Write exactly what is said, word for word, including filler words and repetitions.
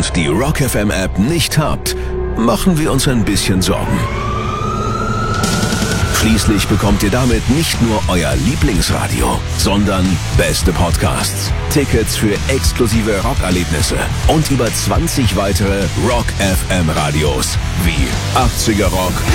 und die Rock F M App nicht habt, machen wir uns ein bisschen Sorgen. Schließlich bekommt ihr damit nicht nur euer Lieblingsradio, sondern beste Podcasts, Tickets für exklusive Rockerlebnisse und über zwanzig weitere Rock F M Radios wie achtziger Rock,